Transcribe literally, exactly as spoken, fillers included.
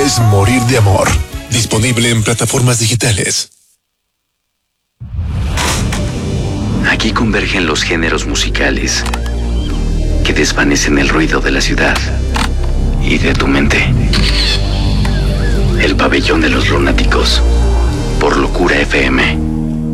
es Morir de Amor. Disponible en plataformas digitales. Aquí convergen los géneros musicales que desvanecen el ruido de la ciudad y de tu mente. El pabellón de los lunáticos por Locura F M.